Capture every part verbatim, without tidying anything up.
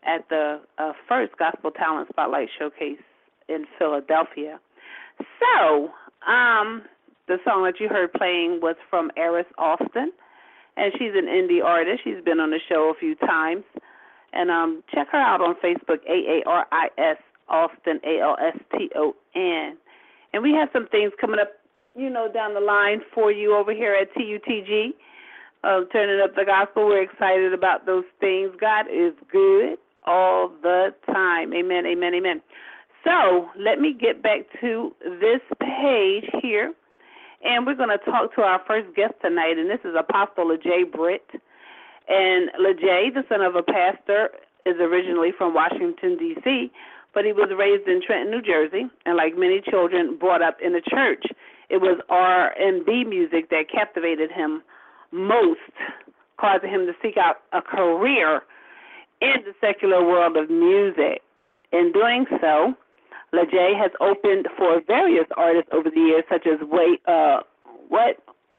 at the uh, first Gospel Talent Spotlight Showcase in Philadelphia. So, um, the song that you heard playing was from Aris Austin, and she's an indie artist. She's been on the show a few times. And um, check her out on Facebook, A A R I S Austin, A L S T O N. And we have some things coming up, you know, down the line for you over here at T U T G, uh, Turning Up the Gospel. We're excited about those things. God is good all the time. Amen, amen, amen. So let me get back to this page here, and we're going to talk to our first guest tonight, and this is Apostle LeJay Britt. And LeJay, the son of a pastor, is originally from Washington, D C, but he was raised in Trenton, New Jersey, and like many children brought up in the church, it was R and B music that captivated him most, causing him to seek out a career in the secular world of music. In doing so, LeJay has opened for various artists over the years, such as Wait, uh, what,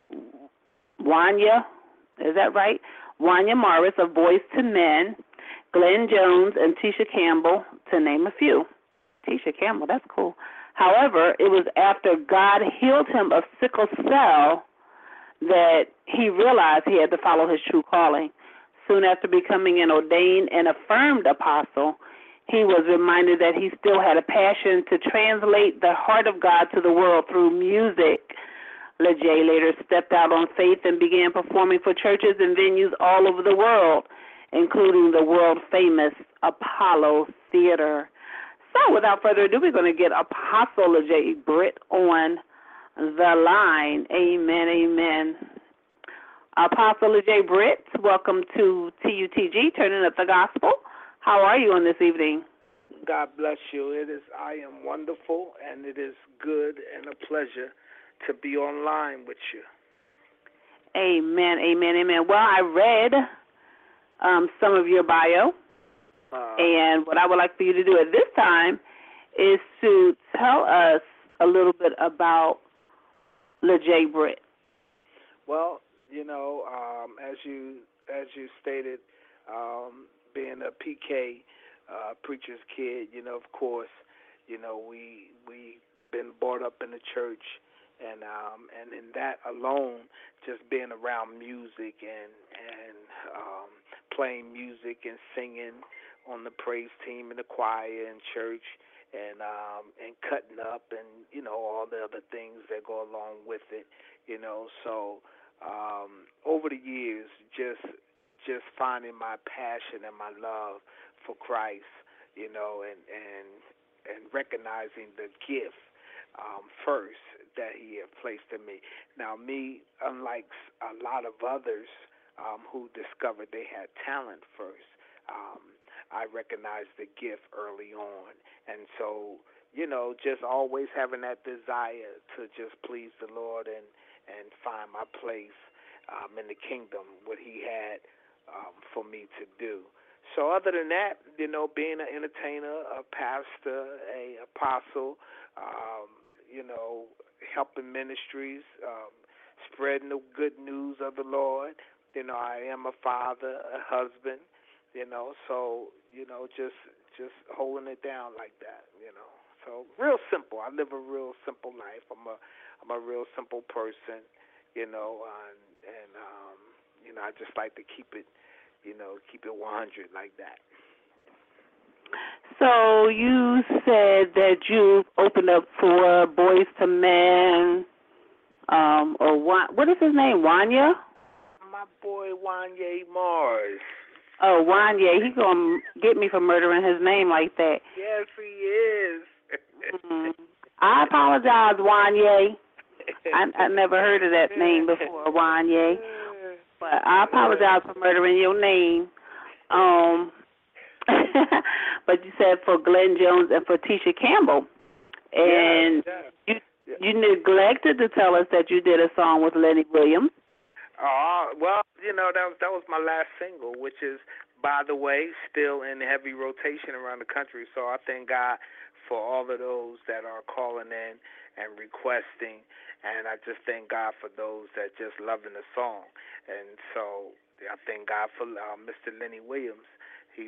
Wanya, is that right? Wanya Morris of Boyz two Men, Glenn Jones, and Tisha Campbell, to name a few. Tisha Campbell, that's cool. However, it was after God healed him of sickle cell that he realized he had to follow his true calling. Soon after becoming an ordained and affirmed apostle, he was reminded that he still had a passion to translate the heart of God to the world through music. LeJay later stepped out on faith and began performing for churches and venues all over the world, including the world-famous Apollo Theater. So without further ado, we're going to get Apostle LeJay Britt on the line. Amen, amen. Apostle LeJay Britt, welcome to T U T G, Turning Up the Gospel. How are you on this evening? God bless you. It is. I am wonderful, and it is good and a pleasure to be online with you. Amen, amen, amen. Well, I read um, some of your bio, uh, and what I would like for you to do at this time is to tell us a little bit about LeJay Britt. Well, you know, um, as you as you stated, um, being a P K uh, preacher's kid, you know, of course, you know, we we been brought up in the church. And um, and in that alone, just being around music and and um, playing music and singing on the praise team and the choir in church, and um, and cutting up and you know all the other things that go along with it, you know. So um, over the years, just just finding my passion and my love for Christ, you know, and and and recognizing the gift um, first that he had placed in me. Now, me, unlike a lot of others um, who discovered they had talent first, um, I recognized the gift early on. And so, you know, just always having that desire to just please the Lord and, and find my place um, in the kingdom, what he had um, for me to do. So other than that, you know, being an entertainer, a pastor, a apostle, um, you know, helping ministries, um, spreading the good news of the Lord. You know, I am a father, a husband, you know, so, you know, just just holding it down like that, you know. So real simple. I live a real simple life. I'm a I'm a real simple person, you know, and, and um, you know, I just like to keep it, you know, keep it one hundred like that. So you said that you opened up for Boyz two Men, um, or what? What is his name? Wanya? My boy Wanya Morris. Oh, Wanya, he gonna get me for murdering his name like that. Yes, he is. mm-hmm. I apologize, Wanya. I, I never heard of that name before, Wanya. But I apologize for murdering your name. Um. But you said for Glenn Jones and for Tisha Campbell. And yeah, yeah. you you neglected to tell us that you did a song with Lenny Williams. Oh, well, you know, that was, that was my last single, which is, by the way, still in heavy rotation around the country. So I thank God for all of those that are calling in and requesting. And I just thank God for those that just loving the song. And so I thank God for uh, Mister Lenny Williams.